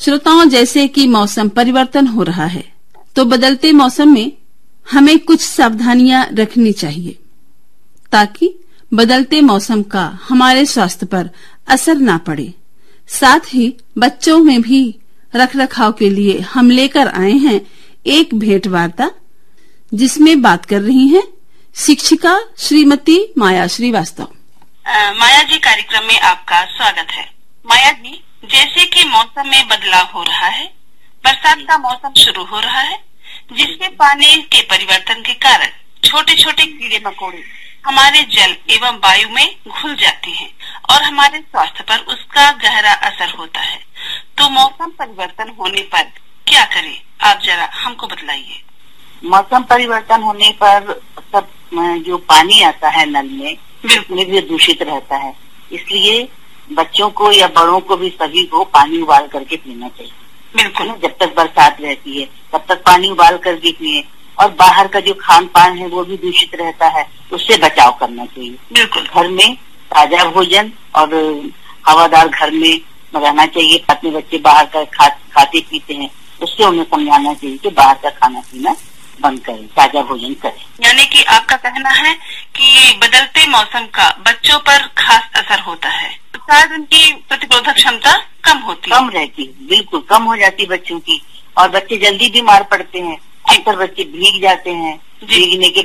श्रोताओं, जैसे कि मौसम परिवर्तन हो रहा है, तो बदलते मौसम में हमें कुछ सावधानियां रखनी चाहिए ताकि बदलते मौसम का हमारे स्वास्थ्य पर असर न पड़े। साथ ही बच्चों में भी रखरखाव के लिए हम लेकर आए हैं एक भेंट वार्ता, जिसमें बात कर रही हैं शिक्षिका श्रीमती माया श्रीवास्तव। माया जी, कार्यक्रम में आपका स्वागत है। माया जी, जैसे कि मौसम में बदलाव हो रहा है, बरसात का मौसम शुरू हो रहा है, जिससे पानी के परिवर्तन के कारण छोटे छोटे कीड़े मकोड़े हमारे जल एवं वायु में घुल जाते हैं और हमारे स्वास्थ्य पर उसका गहरा असर होता है। तो मौसम परिवर्तन होने पर क्या करें, आप जरा हमको बतलाइए। मौसम परिवर्तन होने पर सब जो पानी आता है नल में, उसमें भी दूषित रहता है। इसलिए बच्चों को या बड़ों को भी, सभी को पानी उबाल करके पीना चाहिए। बिल्कुल, जब तक बरसात रहती है तब तक पानी उबाल करके पिए। और बाहर का जो खान पान है वो भी दूषित रहता है, उससे बचाव करना चाहिए। बिल्कुल, घर में ताजा भोजन और हवादार घर में रहना चाहिए। अपने बच्चे बाहर का खाते पीते हैं, उससे उन्हें समझाना चाहिए कि बाहर का खाना पीना बंद करें, ताजा भोजन करें। यानी कि आपका कहना है कि बदलते मौसम का बच्चों पर खास असर होता है, शायद उनकी प्रतिरोधक क्षमता कम रहती है। बिल्कुल कम हो जाती है बच्चों की, और बच्चे जल्दी बीमार पड़ते हैं। अक्सर बच्चे भीग जाते हैं, भीगने के